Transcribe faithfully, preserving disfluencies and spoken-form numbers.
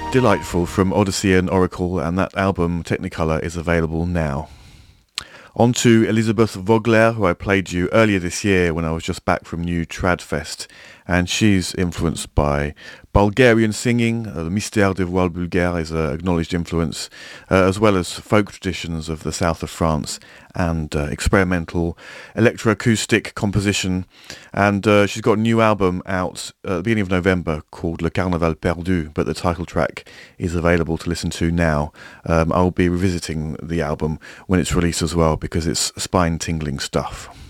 Delightful from Odyssey and Oracle, and that album Technicolor is available now. On to Elisabeth Vogler, who I played you earlier this year when I was just back from New Tradfest, and she's influenced by Bulgarian singing. Uh, the Mystère des Voiles Bulgares is an acknowledged influence, uh, as well as folk traditions of the south of France and uh, experimental electroacoustic composition. And uh, she's got a new album out at the beginning of November called Le Carnaval Perdu, but the title track is available to listen to now. Um, I'll be revisiting the album when it's released as well because it's spine-tingling stuff.